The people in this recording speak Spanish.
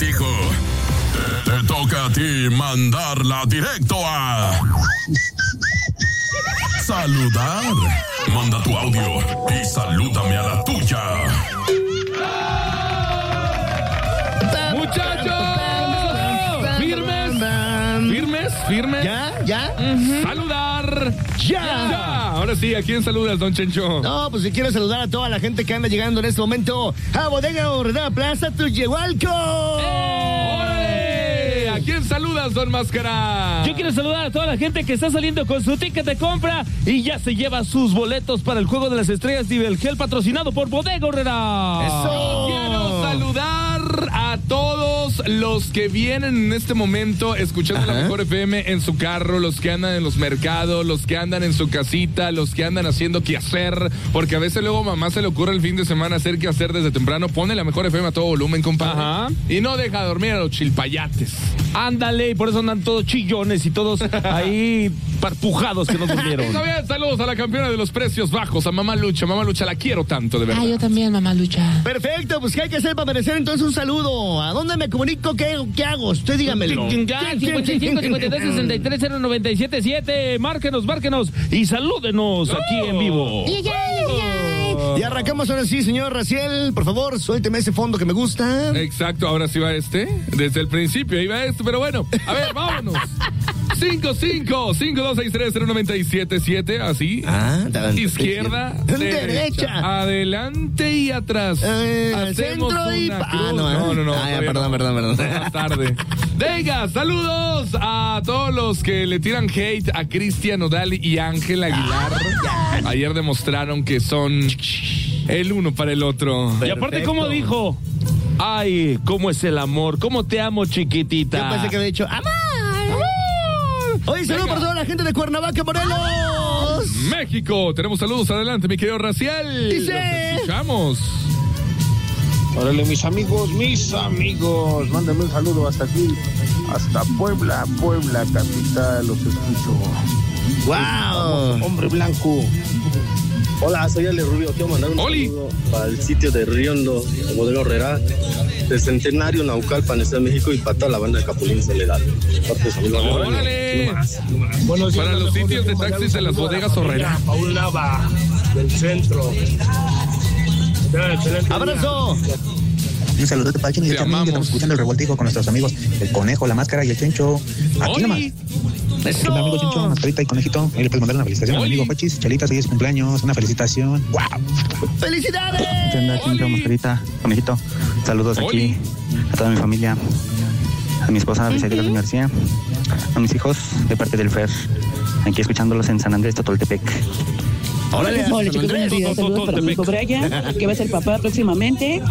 acertijo. Te toca a ti mandarla directo a... saludar. Manda tu audio y salúdame a la tuya. ¡Muchachos! ¿Firmes? ¿Ya? ¡Saludar! ¡Ya! Ahora sí, ¿a quién saludas, don Chencho? No, pues si quiero saludar a toda la gente que anda llegando en este momento a Bodega Aurrera Plaza Tuyehualco. ¡Órale! ¿A quién saludas, don Máscara? Yo quiero saludar a toda la gente que está saliendo con su ticket de compra y ya se lleva sus boletos para el Juego de las Estrellas Nivel Gel, patrocinado por Bodega Aurrera. ¡Eso! Quiero saludar a todos los que vienen en este momento escuchando la Mejor FM en su carro, los que andan en los mercados, los que andan en su casita, los que andan haciendo quehacer, porque a veces luego mamá se le ocurre el fin de semana hacer quehacer desde temprano, pone la Mejor FM a todo volumen, compadre, y no deja dormir a los chilpayates. Ándale, y por eso andan todos chillones y todos ahí parpujados que no durmieron. Está bien, saludos a la campeona de los precios bajos, a Mamá Lucha. Mamá Lucha, la quiero tanto, de verdad. Yo también, Mamá Lucha. Perfecto, pues ¿qué hay que hacer para merecer entonces un saludo? ¿A dónde me comunico? ¿Qué hago? Usted dígamelo. 55-52-63-0977. Márquenos y salúdenos aquí en vivo. Y arrancamos ahora sí, señor Raciel. Por favor, suélteme ese fondo que me gusta. Exacto, ahora sí va este. Desde el principio iba este, pero bueno. A ver, vámonos. 55-5263-0977, así. Izquierda, derecha. Adelante y atrás. Hacemos centro y... No. Perdón. Más tarde. Venga, saludos a todos los que le tiran hate a Cristian Nodal y Ángel Aguilar. Ayer demostraron que son el uno para el otro. Perfecto. Y aparte, ¿cómo dijo? Ay, cómo es el amor, cómo te amo, chiquitita. Yo pensé que había dicho ¡amor! Hoy saludos para toda la gente de Cuernavaca, Morelos. México, tenemos saludos, adelante, mi querido Raciel. Dice... escuchamos. Órale, mis amigos, mándenme un saludo hasta aquí, hasta Puebla, capital, los escucho. ¡Wow! Hombre blanco. Hola, soy Ale Rubio, quiero mandar un saludo para el sitio de Riondo, de Bodega Aurrera, del Centenario, Naucalpan, Estado de México, y para toda la banda de Capulín Soledad. ¡Órale! Para los sitios de taxis de las bodegas Aurrera. Paul Nava, del centro. ¡Abrazo! Un saludo para Chino y el Chamín, que estamos escuchando el revoltijo con nuestros amigos, el Conejo, la Máscara y el Chencho. Aquí nomás. ¡Eso! Mi amigo Chencho, Mascarita y Conejito. Ahí le puedes mandar una felicitación a mi amigo Pachis. Chelita, hoy es cumpleaños, una felicitación. ¡Wow! ¡Felicidades! ¿Qué onda, Chencho, Mascarita, Conejito? Saludos aquí a toda mi familia, a mi esposa, Vicente García, a mis hijos, de parte del Fer, aquí escuchándolos en San Andrés, Totoltepec. Hola, chicos, buenos días. Saludos para mi hijo Brian, que va a ser papá próximamente.